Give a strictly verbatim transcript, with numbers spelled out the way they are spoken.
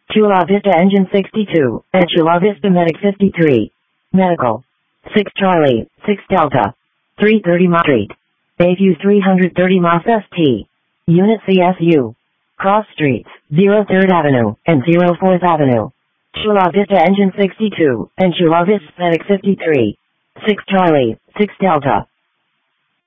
Chula Vista Engine sixty-two, and Chula Vista Medic fifty-three. Medical. six Charlie, six Delta. three thirty Moss Street. Bayview three thirty Moss S T. Unit C S U. Cross Streets, zero third Avenue, and zero fourth Avenue. Chula Vista Engine sixty-two, and Chula Vista Medic fifty-three. six Charlie, six Delta.